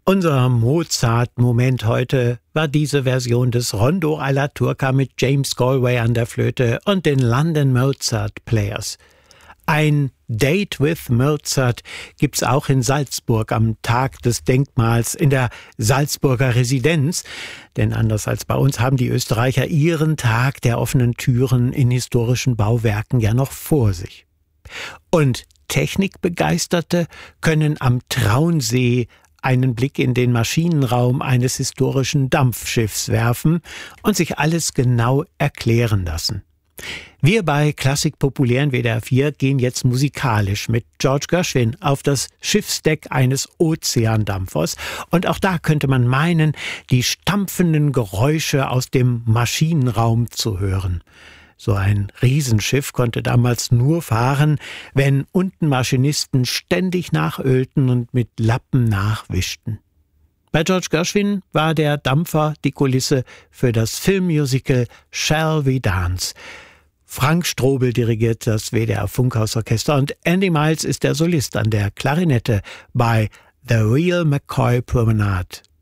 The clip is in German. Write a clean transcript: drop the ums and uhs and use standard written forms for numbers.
Unser Mozart-Moment heute war diese Version des Rondo alla Turca mit James Galway an der Flöte und den London Mozart Players. Ein Date with Mozart gibt's auch in Salzburg am Tag des Denkmals in der Salzburger Residenz. Denn anders als bei uns haben die Österreicher ihren Tag der offenen Türen in historischen Bauwerken ja noch vor sich. Und Technikbegeisterte können am Traunsee einen Blick in den Maschinenraum eines historischen Dampfschiffs werfen und sich alles genau erklären lassen. Wir bei Klassik populär in WDR 4 gehen jetzt musikalisch mit George Gershwin auf das Schiffsdeck eines Ozeandampfers. Und auch da könnte man meinen, die stampfenden Geräusche aus dem Maschinenraum zu hören. So ein Riesenschiff konnte damals nur fahren, wenn unten Maschinisten ständig nachölten und mit Lappen nachwischten. Bei George Gershwin war der Dampfer die Kulisse für das Filmmusical Shall We Dance. Frank Strobel dirigiert das WDR Funkhausorchester und Andy Miles ist der Solist an der Klarinette bei The Real McCoy Promenade.